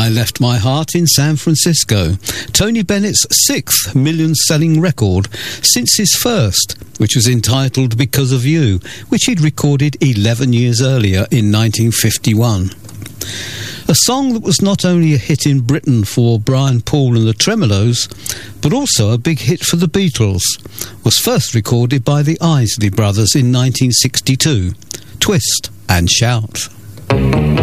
Left My Heart in San Francisco, Tony Bennett's 6th million-selling record since his first, which was entitled Because of You, which he'd recorded 11 years earlier in 1951. A song that was not only a hit in Britain for Brian Paul and the Tremolos, but also a big hit for the Beatles, was first recorded by the Isley Brothers in 1962, Twist and Shout.